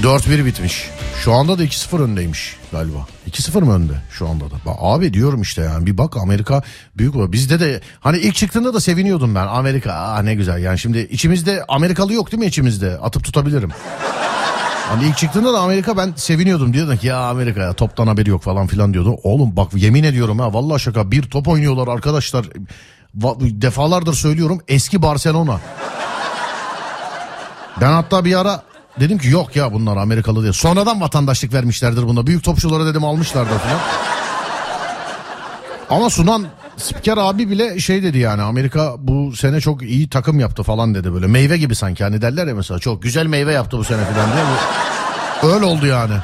4-1 bitmiş. Şu anda da 2-0 öndeymiş galiba. 2-0 mı önde şu anda da? Abi diyorum işte yani bir bak Amerika büyük olur. Bizde de hani ilk çıktığında da seviniyordum ben. Amerika ne güzel yani şimdi içimizde Amerikalı yok değil mi içimizde? Atıp tutabilirim. Hani ilk çıktığında da Amerika ben seviniyordum. Diyordum ki ya Amerika ya toptan haberi yok falan filan diyordu. Oğlum bak yemin ediyorum ha vallahi şaka bir top oynuyorlar arkadaşlar. Defalardır söylüyorum eski Barcelona. Ben hatta bir ara dedim ki yok ya bunlar Amerikalı diye. Sonradan vatandaşlık vermişlerdir buna. Büyük topçulara dedim almışlardır falan. Ama sunan spiker abi bile şey dedi yani Amerika bu sene çok iyi takım yaptı falan dedi böyle. Meyve gibi sanki hani derler ya mesela çok güzel meyve yaptı bu sene falan diye. Öyle oldu yani.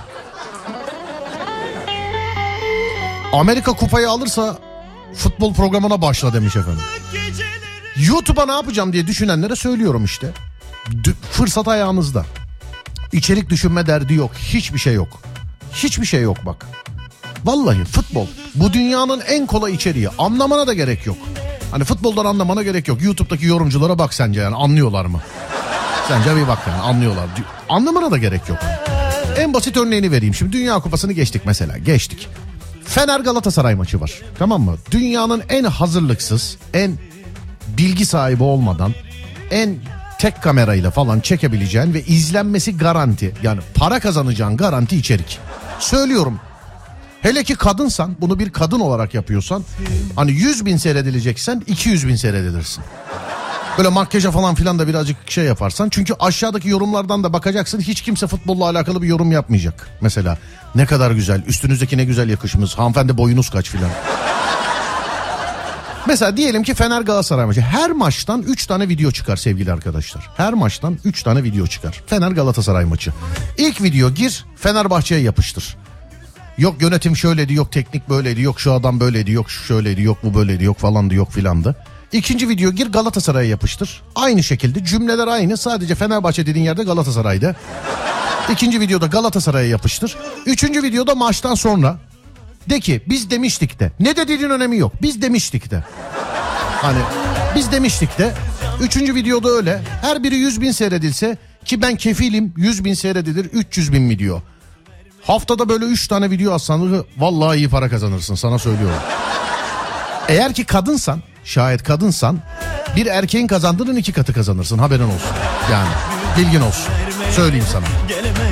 Amerika kupayı alırsa futbol programına başla demiş efendim. YouTube'a ne yapacağım diye düşünenlere söylüyorum işte. Fırsat ayağınızda. İçerik düşünme derdi yok. Hiçbir şey yok. Hiçbir şey yok bak. Vallahi futbol bu dünyanın en kolay içeriği. Anlamana da gerek yok. Hani futboldan anlamana gerek yok. YouTube'daki yorumculara bak sence yani anlıyorlar mı? Sence bir bak yani anlıyorlar. Anlamana da gerek yok. En basit örneğini vereyim. Şimdi Dünya Kupası'nı geçtik mesela. Geçtik. Fener Galatasaray maçı var. Tamam mı? Dünyanın en hazırlıksız, en bilgi sahibi olmadan, en tek kamerayla falan çekebileceğin ve izlenmesi garanti. Yani para kazanacağın garanti içerik. Söylüyorum. Hele ki kadınsan, bunu bir kadın olarak yapıyorsan, hani 100.000 seyredileceksen 200.000 seyredilirsin. Böyle makyaja falan filan da birazcık şey yaparsan. Çünkü aşağıdaki yorumlardan da bakacaksın, hiç kimse futbolla alakalı bir yorum yapmayacak. Mesela ne kadar güzel, üstünüzdeki ne güzel yakışmış, hanımefendi boyunuz kaç filan. Mesela diyelim ki Fener Galatasaray maçı. Her maçtan 3 tane video çıkar sevgili arkadaşlar. Her maçtan 3 tane video çıkar. Fener Galatasaray maçı. İlk video gir, Fenerbahçe'ye yapıştır. Yok yönetim şöyleydi, yok teknik böyleydi, yok şu adam böyleydi, yok şu şöyleydi, yok bu böyleydi, yok falandı, yok filandı. İkinci video gir, Galatasaray'a yapıştır. Aynı şekilde cümleler aynı, sadece Fenerbahçe dediğin yerde Galatasaray'da. İkinci videoda Galatasaray'a yapıştır. Üçüncü videoda maçtan sonra de ki biz demiştik de. Ne dediğinin önemi yok. Biz demiştik de. Hani biz demiştik de. Üçüncü videoda öyle. Her biri 100.000 seyredilse ki ben kefilim 100.000 seyredilir 300.000 video. Haftada böyle 3 tane video atsan vallahi iyi para kazanırsın, sana söylüyorum. Eğer ki kadınsan, şayet kadınsan bir erkeğin kazandığının 2 katı kazanırsın, haberin olsun. Yani bilgin olsun. Söyleyeyim sana.